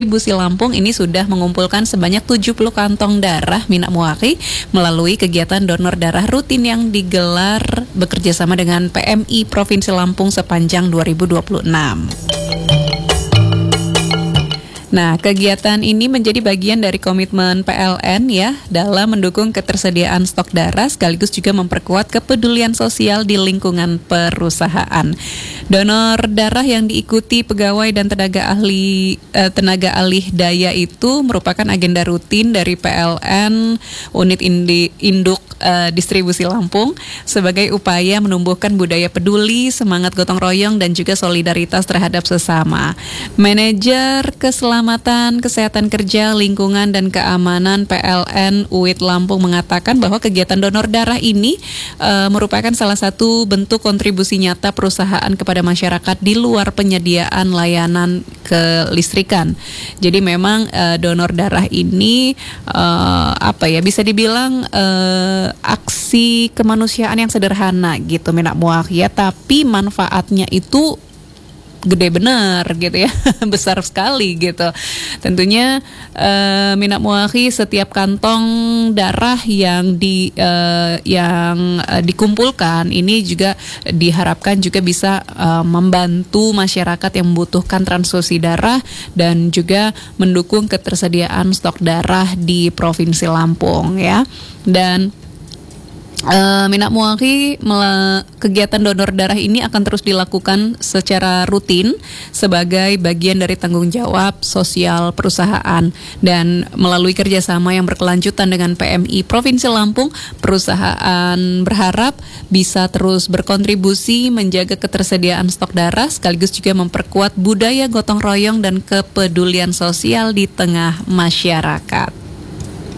Distribusi Lampung ini sudah mengumpulkan sebanyak 70 kantong darah Minak Muwaki melalui kegiatan donor darah rutin yang digelar bekerjasama dengan PMI Provinsi Lampung sepanjang 2026. Nah, kegiatan ini menjadi bagian dari komitmen PLN ya dalam mendukung ketersediaan stok darah sekaligus juga memperkuat kepedulian sosial di lingkungan perusahaan. Donor darah yang diikuti pegawai dan tenaga alih daya itu merupakan agenda rutin dari PLN Unit Induk Distribusi Lampung sebagai upaya menumbuhkan budaya peduli, semangat gotong royong dan juga solidaritas terhadap sesama. Manajer Keselamatan, Kesehatan Kerja, Lingkungan dan Keamanan PLN UIT Lampung mengatakan bahwa kegiatan donor darah ini merupakan salah satu bentuk kontribusi nyata perusahaan kepada masyarakat di luar penyediaan layanan kelistrikan. Jadi memang donor darah ini bisa dibilang aksi kemanusiaan yang sederhana gitu Minak Muwaki ya, tapi manfaatnya itu gede bener gitu ya, besar sekali gitu. Tentunya Minak Muwaki setiap kantong darah yang dikumpulkan ini juga diharapkan juga bisa membantu masyarakat yang membutuhkan transfusi darah dan juga mendukung ketersediaan stok darah di Provinsi Lampung ya. Dan Minak Muwaki kegiatan donor darah ini akan terus dilakukan secara rutin sebagai bagian dari tanggung jawab sosial perusahaan, dan melalui kerjasama yang berkelanjutan dengan PMI Provinsi Lampung, perusahaan berharap bisa terus berkontribusi menjaga ketersediaan stok darah sekaligus juga memperkuat budaya gotong royong dan kepedulian sosial di tengah masyarakat.